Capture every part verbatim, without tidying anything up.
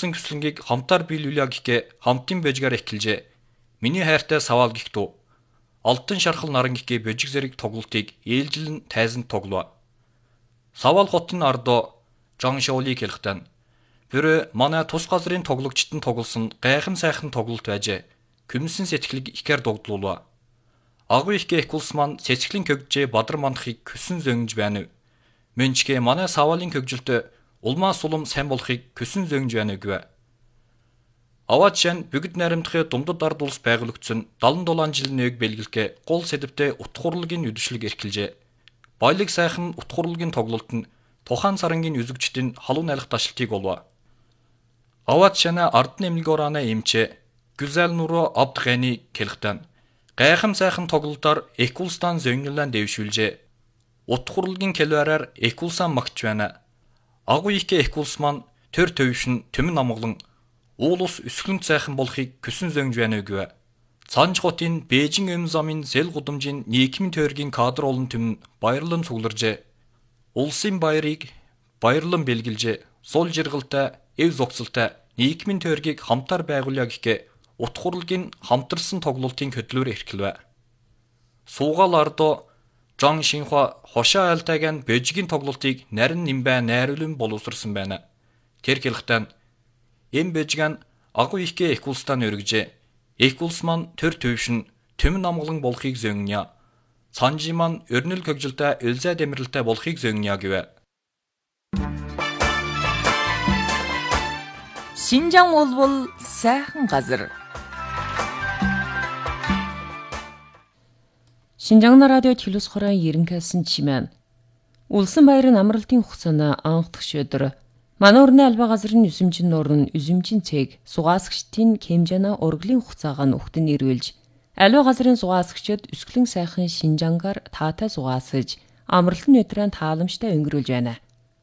төгссөн көслөнгийг хамтаар биелүүлээ гэхээ хамтын бежгаар эхэлжээ. Миний хайртай саваал гихтүү. Алтан шархал наран гихээ бежиг зэрэг тоглолтыг ээлжилэн тайзанд тоглоо. Саваал хотын ардоо Жан Шоули хэлэхтэн. Тэр манай тус газрын тоглогчтон тоглосон гайхам сайхан тоглолт байжээ. Күмсэн сэтгэлийг ихээр догдлуулаа. Агуу их гэхгүлс маань цэцгэлэн көгжээ бадар мандахыг хүсэн зөнгж байна. Мэнчгээ манай саваалын көгжилтө улмаа сулам сайн болохыг хүсэн зөнгж байна гэв. Аваад шин бүгд наримтхээ думдад ард улс байгуулагдсан седемдесет жилийн нэг бэлгэлгээ гол сэдвтэ утхурлагын үдшилэг эрхэлжээ. Баялаг сайхан утхурлагын тоглолт нь тухайн сарангийн үзэгчдийн халуун айлах ташлтыг болов. Аваад шина ард нэмлгөөрана имчээ Гүзэл нуруу Абдгани хэлэхтэн. Гайхам сайхан тоглолтоор Экулстан зөнгөлөн дэвшүүлжээ. Утхурлагын келвараар Экулсан магч байна. Агуу их Экулс маань төр төвшин төмөн амглан уулус өсгөлөнд сайхан болохыг хүсэн зөнгж байна гэв. Цанж хотын Бээжин эм замын зэл гудамжийн нийгмийн тойргийн кадр олон төмөн баярлан цугларжээ. Улсын баярыг баярлан бэлгэлжээ. Сул жиргалтай, эв зогцолтой нийгмийн тойргийг хамтаар байгуулъя гэхээ утхурлагын хамтарсан тоглолтын хөтлөөр эрхэлвэ. Суугаал ардоо Жан Шинхua хошоо айлтайг нь бежигийн тоглолтыг нарийн нимбэ найруулан боловсрсан байна. Тэр хэлэхтэн эм бежигэн агуу ихгээ Экулстан өргөжээ. Экулс маань төр төвшин төмөн амглан болохыг зөнгөнья. Цанжи маань өрнөл көгжилтэй өлзай дэмрэлтэй болохыг зөнгөнья гэв. Шинжаан болбол сайхан газар. Шинжаан радио телевиз хорон ерөнхийсэн чимэн. Улсын баярын амралтын хугацааны анхдагч өдөр манай орны албаа газрын үзэмжин нуурн үзэмжин цэг сугаасгчдын хэмжээний урлагийн хугацааг нь өгтөн ирүүлж албаа газрын сугаасгчид өсгөлэн сайхан Шинжаангаар таатай сугаасгаж амралтын өдрийн тааламжтай өнгөрүүлж байна.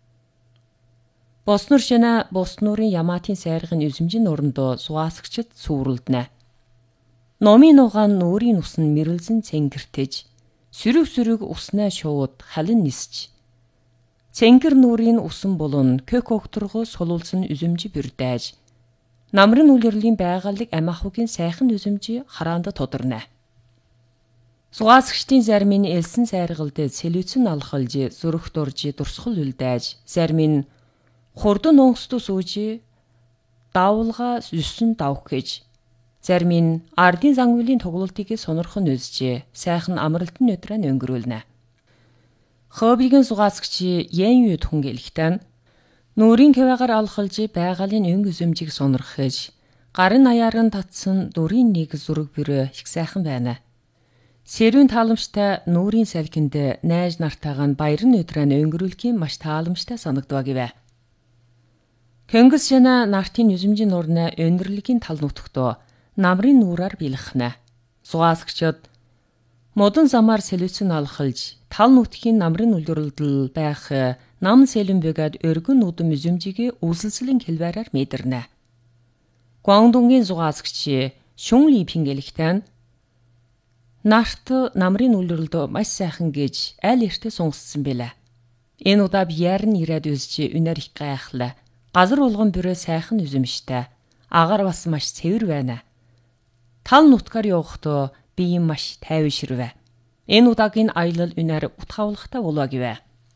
Боснор шинэ Боснорын Яматын сайргын үзэмжин нуурндоо сугаасгчид сүрэлдэнэ. Номын нугаан нуурын ус нь мэрэлзэн цэнгэртэж сөрөг сөрөг уснаа шууд халин нисч цэнгэр нуурын усан болон кök огторгоо сулуулсан үзэмжи бүрдээж намрын үлрэлийн байгалыг амиахугийн сайхан үзэмжи хараанда тодорно. Сугаасгчдын зарим нь элсэн сайргалд сэлүүцэн алхалж зүрх дурж дурсгал үлдээж зарим нь хурдан онгоцтой сууж давлага юсын давх гэж зарим нь ардын зангуулын тоглолтыг сонирхон үзжээ сайхан амралтын өдрөө өнгөрүүлнэ. Хобигийн сугаасгч Ян Ю түн гэлэхтэн нүүрийн кавагаар алхалж байгалийн өнгө үзэмжийг сонирхож гарын аяаран татсан дүрийн нэг зүрэг бүрээ их сайхан байна. Сэрүүн тааламжтай нүүрийн салхинд найз нартайгаа баярын өдрөө өнгөрүүлэхийн маш тааламжтай санагдав гэв. Көнгөс шана нартын үзэмжийн нуурна өндөрлөгийн тал нутгтөө намрын нуураар билэхнэ. Сугаасгчид модон замаар сэлүүцэн алхалж тал нутгийн намрын үлгэрэлдэл байх нам сэлэн бөгөөд өргөн нүдэм үзэмжийг үйлсэлслийн хэлбэрээр мэдэрнэ. Гуандунгийн сугаасгч Шүн Ли пингэлэхтэн нарт намрын үлгэрэлд маш сайхан гэж аль эртээ сунгассан билээ. Энэ удаа бияар нь ирээд үзэж үнээр их гайхлаа. Газар болгон бүрээ сайхан үзэмжтэй. Агаар бас маш цэвэр байна. Тал нутгаар явахдаа би юм маш тайвширвэ. Энэ удаагийн аялал үнээр утгавлахтай болоо гэвэ.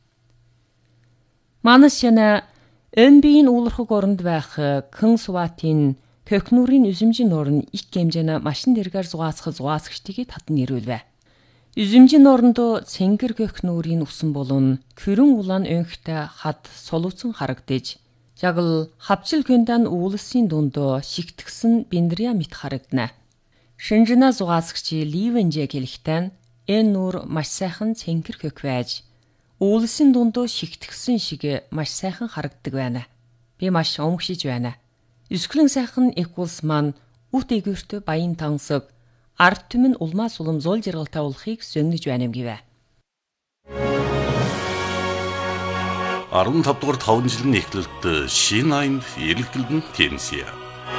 Манас яна өнбийн уулархаг оронд байх Кэн Сватын Көхнүүрийн үзэмжин нуурн их хэмжээний машин дэргээр зугаасгах зугаасгчдыг татан ирүүлвэ. Үзэмжин нуурндоо цэнгэр Көхнүүрийн усан болон көрөн улаан өнхтэй хад солууцсан харагдаж яг л хавчил гүндан уулсын дундоо шигтгсэн биндрия мэт харагдана. Шинжина зугаасгч Ливенжэ гэлэхтэн энэ нуур маш сайхан цэнгэр кök байж уулсын дундоо шигтгсэн шиг маш сайхан харагддаг байна. Би маш өмгшиж байна. Өсгөлэн сайхан Экулс маань үт эгөртө баян тансаг ард түмэн улмаа сулам зул жиргалтай болохыг зөнгөж байна юм гэвэ. арван тав дугаар таван жилийн эхлэлд шин аймд эрэлхэлдэн тэнсэ.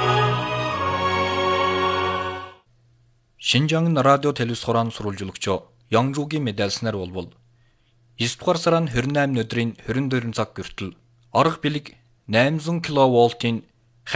Шинжаан радио телевиз хорон сурвалжуулагч Янжуугийн медальснаар болбол девять дугаар сарын двадцать восемь өдрийн двадцать четыре цаг хүртэл арга бэлэг восемьсот киловольтын